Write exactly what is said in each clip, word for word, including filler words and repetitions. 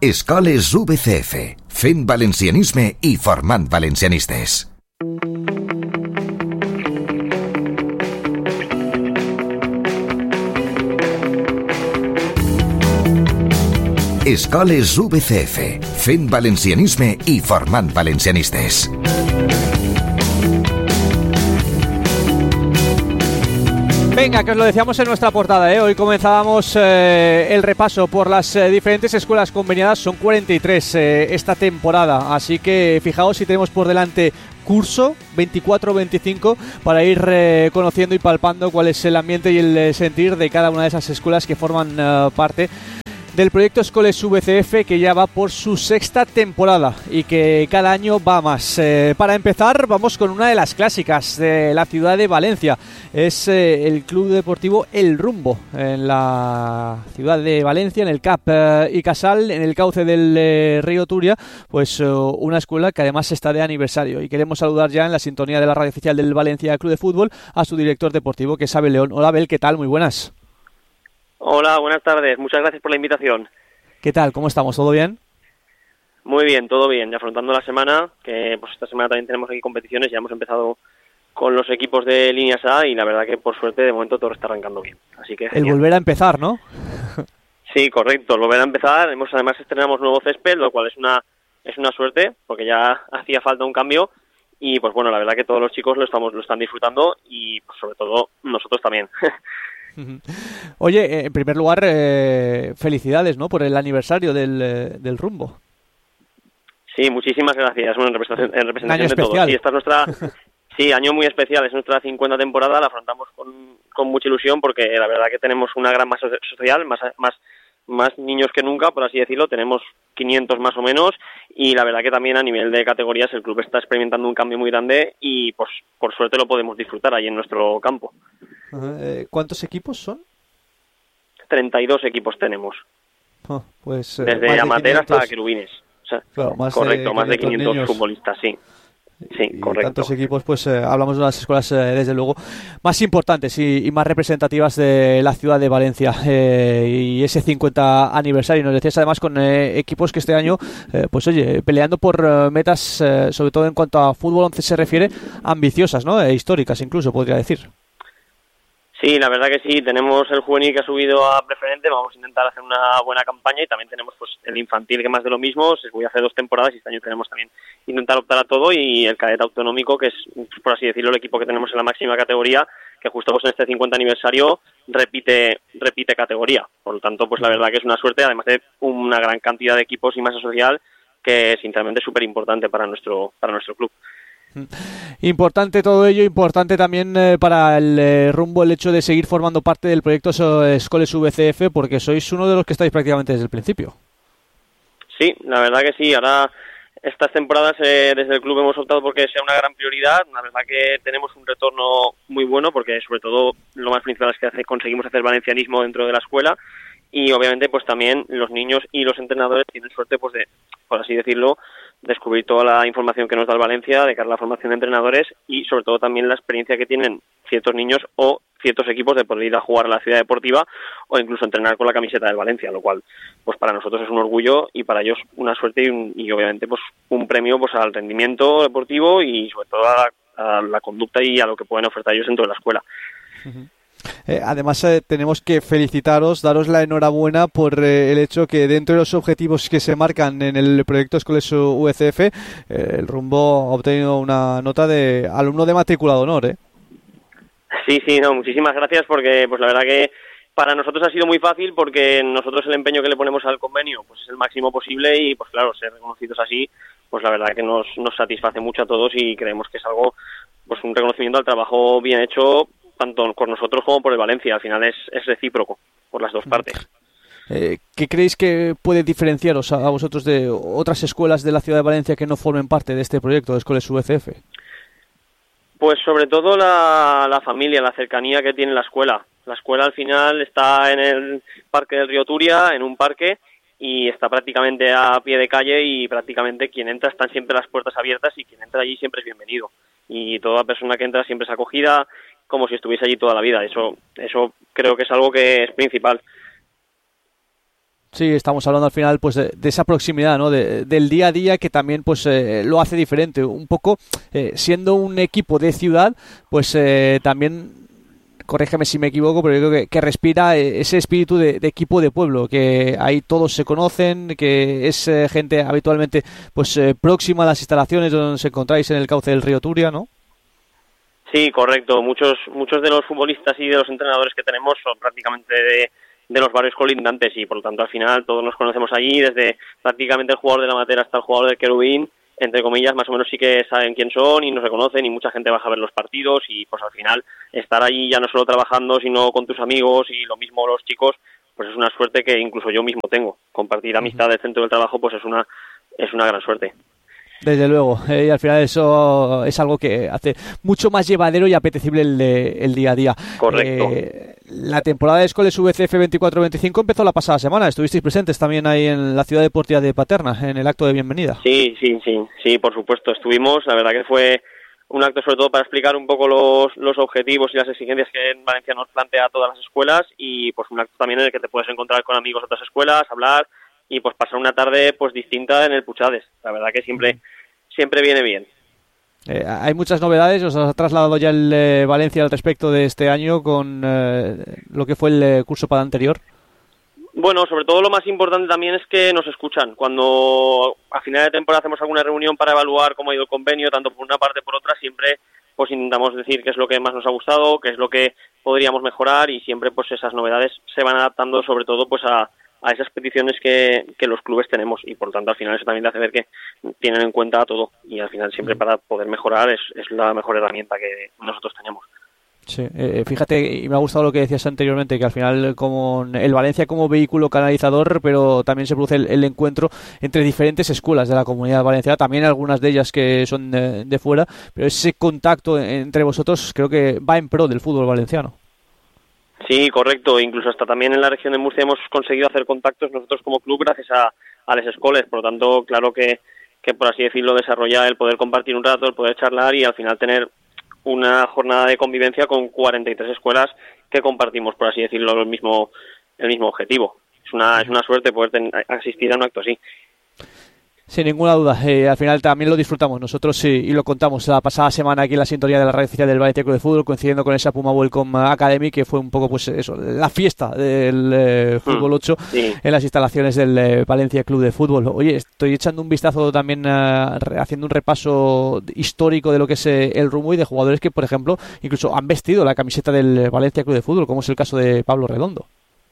Escoles U B C F, fent valencianisme i formant valencianistes. Escoles U B C F, fent valencianisme i formant valencianistes. Venga, que os lo decíamos en nuestra portada, ¿eh? Hoy comenzábamos eh, el repaso por las eh, diferentes escuelas conveniadas. Son cuarenta y tres eh, esta temporada, así que fijaos si tenemos por delante curso veinticuatro veinticinco para ir eh, conociendo y palpando cuál es el ambiente y el eh, sentir de cada una de esas escuelas que forman eh, parte del proyecto Escoles U B C F, que ya va por su sexta temporada y que cada año va más. Eh, para empezar, vamos con una de las clásicas de la ciudad de Valencia. Es eh, el Club Deportivo El Rumbo, en la ciudad de Valencia, en el C A P eh, y Casal, en el cauce del eh, río Turia, pues eh, una escuela que además está de aniversario. Y queremos saludar ya en la sintonía de la radio oficial del Valencia Club de Fútbol a su director deportivo, que es Abel León. Hola Abel, ¿qué tal? Muy buenas. Hola, buenas tardes. Muchas gracias por la invitación. ¿Qué tal? ¿Cómo estamos? ¿Todo bien? Muy bien, todo bien. Ya afrontando la semana, que pues esta semana también tenemos aquí competiciones. Ya hemos empezado con los equipos de líneas A y la verdad que por suerte de momento todo está arrancando bien. Así que genial. El volver a empezar, ¿no? Sí, correcto. El volver a empezar. Hemos además estrenamos nuevo césped, lo cual es una es una suerte porque ya hacía falta un cambio y pues bueno, la verdad que todos los chicos lo estamos lo están disfrutando y pues, sobre todo nosotros también. Oye, en primer lugar, eh, felicidades, ¿no?, por el aniversario del, eh, del Rumbo. Sí, muchísimas gracias. Bueno, en representación, en representación de especial. todos. Sí, esta es nuestra, sí, año muy especial. Es nuestra cincuenta temporada. La afrontamos con, con mucha ilusión porque la verdad que tenemos una gran masa social, más, más, más niños que nunca, por así decirlo. Tenemos quinientos más o menos y la verdad que también a nivel de categorías el club está experimentando un cambio muy grande y pues por suerte lo podemos disfrutar ahí en nuestro campo. Uh, ¿Cuántos equipos son? treinta y dos equipos tenemos. Oh, pues, eh, Desde amateur hasta querubines. O sea, claro, más correcto, de más de quinientos niños. futbolistas, sí. Sí, y correcto. Tantos equipos, pues eh, hablamos de las escuelas, eh, desde luego, más importantes y, y más representativas de la ciudad de Valencia. Eh, y ese cincuenta aniversario, nos decías además con eh, equipos que este año, eh, pues oye, peleando por eh, metas, eh, sobre todo en cuanto a fútbol once se refiere, ambiciosas, ¿no? E históricas incluso, podría decir. Sí, la verdad que sí, tenemos el juvenil que ha subido a preferente, vamos a intentar hacer una buena campaña y también tenemos pues el infantil que más de lo mismo, se voy a hacer dos temporadas y este año tenemos también intentar optar a todo y el cadete autonómico que es, por así decirlo, el equipo que tenemos en la máxima categoría, que justo pues en este cincuenta aniversario repite repite categoría, por lo tanto pues la verdad que es una suerte, además de una gran cantidad de equipos y masa social que sinceramente es súper importante para nuestro, para nuestro club. Importante todo ello, importante también eh, para el eh, Rumbo el hecho de seguir formando parte del proyecto Escoles U B C F, porque sois uno de los que estáis prácticamente desde el principio. Sí, la verdad que sí, ahora estas temporadas eh, desde el club hemos optado porque sea una gran prioridad, la verdad que tenemos un retorno muy bueno porque sobre todo lo más principal es que hace, conseguimos hacer valencianismo dentro de la escuela y obviamente pues también los niños y los entrenadores tienen suerte pues de, por así decirlo, descubrir toda la información que nos da el Valencia de cara a la formación de entrenadores y sobre todo también la experiencia que tienen ciertos niños o ciertos equipos de poder ir a jugar a la ciudad deportiva o incluso entrenar con la camiseta del Valencia, lo cual pues para nosotros es un orgullo y para ellos una suerte y, un, y obviamente pues un premio pues al rendimiento deportivo y sobre todo a la, a la conducta y a lo que pueden ofertar ellos dentro de la escuela. Uh-huh. Eh, además eh, tenemos que felicitaros, daros la enhorabuena por eh, el hecho que dentro de los objetivos que se marcan en el proyecto Escoles U B C F, eh, el Rumbo ha obtenido una nota de alumno de matrícula de honor, ¿eh? Sí, sí, no, muchísimas gracias porque pues la verdad que para nosotros ha sido muy fácil porque nosotros el empeño que le ponemos al convenio pues es el máximo posible y pues claro, ser reconocidos así, pues la verdad que nos, nos satisface mucho a todos y creemos que es algo, pues un reconocimiento al trabajo bien hecho tanto por nosotros como por el Valencia. Al final es, es recíproco por las dos partes. Eh, ¿Qué creéis que puede diferenciaros a, a vosotros de otras escuelas de la ciudad de Valencia que no formen parte de este proyecto de Escoles U B C F? Pues sobre todo la, la familia, la cercanía que tiene la escuela. La escuela al final está en el Parque del Río Turia, en un parque, y está prácticamente a pie de calle y prácticamente quien entra están siempre las puertas abiertas y quien entra allí siempre es bienvenido. Y toda persona que entra siempre es acogida como si estuviese allí toda la vida. Eso, eso creo que es algo que es principal. Sí, estamos hablando al final pues de, de esa proximidad, ¿no? De, del día a día que también pues eh, lo hace diferente. Un poco, eh, siendo un equipo de ciudad, pues eh, también, corrígeme si me equivoco, pero yo creo que, que respira ese espíritu de, de equipo de pueblo, que ahí todos se conocen, que es eh, gente habitualmente pues eh, próxima a las instalaciones donde os encontráis en el cauce del río Turia, ¿no? Sí, correcto. Muchos muchos de los futbolistas y de los entrenadores que tenemos son prácticamente de, de los barrios colindantes y por lo tanto al final todos nos conocemos allí, desde prácticamente el jugador de la Matera hasta el jugador del Querubín, entre comillas, más o menos sí que saben quién son y nos reconocen y mucha gente baja a ver los partidos y pues al final estar allí ya no solo trabajando sino con tus amigos y lo mismo los chicos, pues es una suerte que incluso yo mismo tengo. Compartir amistades dentro del trabajo pues es una es una gran suerte. Desde luego, eh, y al final eso es algo que hace mucho más llevadero y apetecible el, de, el día a día. Correcto. Eh, la temporada de Escoles V C F veinticuatro veinticinco empezó la pasada semana. Estuvisteis presentes también ahí en la ciudad deportiva de Paterna, en el acto de bienvenida. Sí, sí, sí, sí, por supuesto. Estuvimos, la verdad que fue un acto sobre todo para explicar un poco los, los objetivos y las exigencias que en Valencia nos plantea a todas las escuelas y pues un acto también en el que te puedes encontrar con amigos de otras escuelas, hablar y pues pasar una tarde pues distinta en el Puchades. La verdad que siempre siempre viene bien. Eh, hay muchas novedades, os ha trasladado ya el eh, Valencia al respecto de este año con eh, lo que fue el eh, curso para anterior. Bueno, sobre todo lo más importante también es que nos escuchan. Cuando a final de temporada hacemos alguna reunión para evaluar cómo ha ido el convenio, tanto por una parte por otra, siempre pues intentamos decir qué es lo que más nos ha gustado, qué es lo que podríamos mejorar y siempre pues esas novedades se van adaptando sobre todo pues a a esas peticiones que, que los clubes tenemos y por lo tanto al final eso también te hace ver que tienen en cuenta todo y al final siempre para poder mejorar es, es la mejor herramienta que nosotros tenemos. Sí, eh, fíjate, y me ha gustado lo que decías anteriormente, que al final como el Valencia como vehículo canalizador, pero también se produce el, el encuentro entre diferentes escuelas de la comunidad valenciana, también algunas de ellas que son de, de fuera, pero ese contacto entre vosotros creo que va en pro del fútbol valenciano. Sí, correcto. Incluso hasta también en la región de Murcia hemos conseguido hacer contactos nosotros como club gracias a, a las escuelas. Por lo tanto, claro que, que, por así decirlo, desarrollar el poder compartir un rato, el poder charlar y al final tener una jornada de convivencia con cuarenta y tres escuelas que compartimos, por así decirlo, el mismo el mismo objetivo. Es una es una suerte poder ten, asistir a un acto así. Sin ninguna duda, eh, al final también lo disfrutamos nosotros y, y lo contamos la pasada semana aquí en la sintonía de la radio oficial del Valencia Club de Fútbol, coincidiendo con esa Puma Welcome Academy, que fue un poco pues eso, la fiesta del eh, fútbol ocho sí. en las instalaciones del eh, Valencia Club de Fútbol. Oye, estoy echando un vistazo también, uh, haciendo un repaso histórico de lo que es eh, el rumbo y de jugadores que, por ejemplo, incluso han vestido la camiseta del Valencia Club de Fútbol, como es el caso de Pablo Redondo.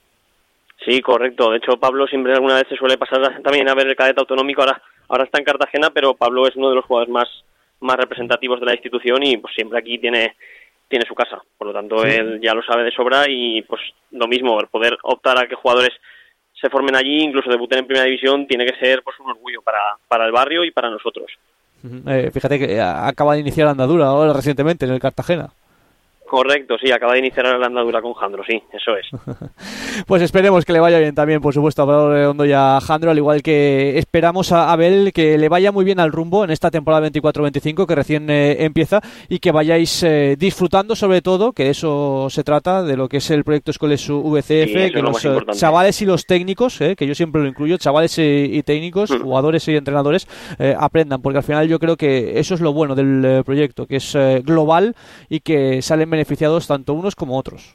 Sí, correcto. De hecho, Pablo siempre alguna vez se suele pasar también a ver el cadete autonómico. Ahora ahora está en Cartagena, pero Pablo es uno de los jugadores más más representativos de la institución y pues siempre aquí tiene tiene su casa. Por lo tanto, sí. Él ya lo sabe de sobra y pues lo mismo, el poder optar a que jugadores se formen allí, incluso debuten en primera división, tiene que ser pues un orgullo para, para el barrio y para nosotros. Eh, fíjate que acaba de iniciar andadura ahora recientemente en el Cartagena. Correcto, sí, acaba de iniciar la andadura con Jandro, sí, eso es. Pues esperemos que le vaya bien también, por supuesto, a Pablo Redondo y a Jandro, al igual que esperamos a Abel que le vaya muy bien al rumbo en esta temporada veinticuatro veinticinco que recién eh, empieza y que vayáis eh, disfrutando sobre todo, que de eso se trata, de lo que es el proyecto Escoles V C F, sí, que los eh, chavales y los técnicos, eh, que yo siempre lo incluyo, chavales y, y técnicos, mm. jugadores y entrenadores, eh, aprendan, porque al final yo creo que eso es lo bueno del eh, proyecto, que es eh, global y que salen beneficiados tanto unos como otros.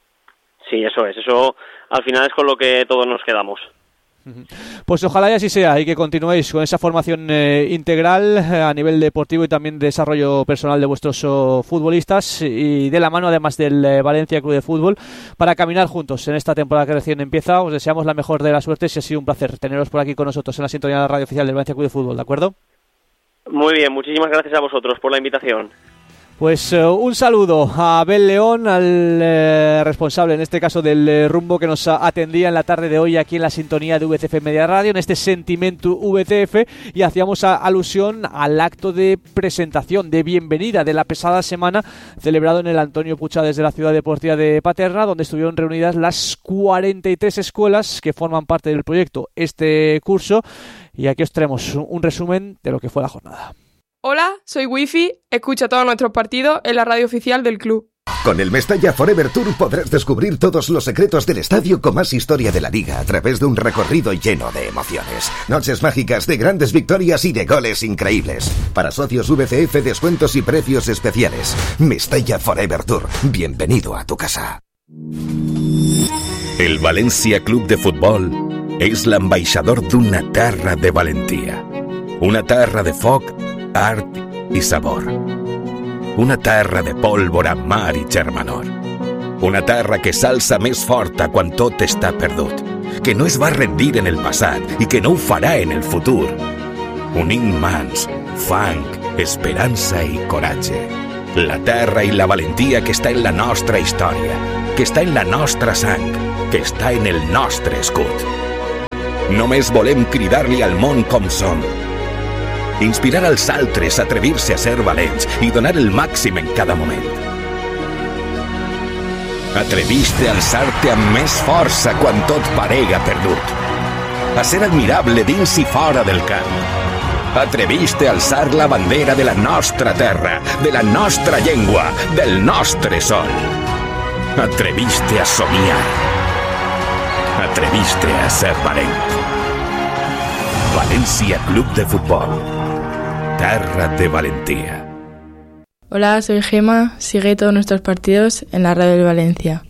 Sí, eso es, eso al final es con lo que todos nos quedamos. Pues ojalá y así sea y que continuéis con esa formación eh, integral eh, a nivel deportivo y también de desarrollo personal de vuestros oh, futbolistas y de la mano además del eh, Valencia Club de Fútbol para caminar juntos en esta temporada que recién empieza. Os deseamos la mejor de las suertes y ha sido un placer teneros por aquí con nosotros en la sintonía de la radio oficial del Valencia Club de Fútbol, ¿de acuerdo? Muy bien, muchísimas gracias a vosotros por la invitación. Pues uh, un saludo a Abel León, al eh, responsable en este caso del eh, rumbo que nos atendía en la tarde de hoy aquí en la sintonía de V C F Media Radio, en este Sentimiento V C F, y hacíamos a, alusión al acto de presentación, de bienvenida de la pasada semana celebrado en el Antonio Puchades de la ciudad deportiva de Paterna, donde estuvieron reunidas las cuarenta y tres escuelas que forman parte del proyecto este curso, y aquí os traemos un, un resumen de lo que fue la jornada. Hola, soy Wifi, escucha todos nuestros partidos en la radio oficial del club. Con el Mestalla Forever Tour podrás descubrir todos los secretos del estadio con más historia de la liga a través de un recorrido lleno de emociones. Noches mágicas de grandes victorias y de goles increíbles. Para socios V C F, descuentos y precios especiales. Mestalla Forever Tour. Bienvenido a tu casa. El València Club de Futbol és l'ambaixador d'una terra de valentia. Una terra de foc, art i sabor. Una terra de pólvora, mar i germanor. Una terra que s'alça més forta quan tot està perdut, que no es va rendir en el passat i que no ho farà en el futur. Unint mans, fang, esperança i coratge. La terra i la valentia que està en la nostra història, que està en la nostra sang, que està en el nostre escut. Només volem cridar-li al món com som. Inspirar als altres a atrevir-se a ser valents i donar el màxim en cada moment. Atreviste a alçar-te amb més força quan tot parega perdut. A ser admirable dins i fora del camp. Atreviste a alçar la bandera de la nostra terra, de la nostra llengua, del nostre sol. Atreviste a somiar. Atreviste a ser valent. València Club de Futbol. Terra de valentía. Hola, soy Gema. Sigue todos nuestros partidos en la radio del Valencia.